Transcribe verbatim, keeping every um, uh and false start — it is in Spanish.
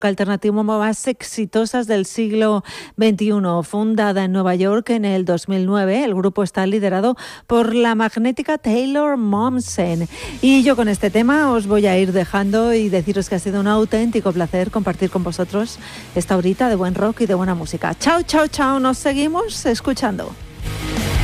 alternativo más exitosas del siglo veintiuno. Fundada en Nueva York en el dos mil nueve, el grupo está liderado por la magnética Taylor Momsen. Y yo con este tema os voy a ir dejando y deciros que ha sido un auténtico placer compartir con vosotros esta horita de buen rock y de buena música. Chao, chao, chao. Nos seguimos escuchando.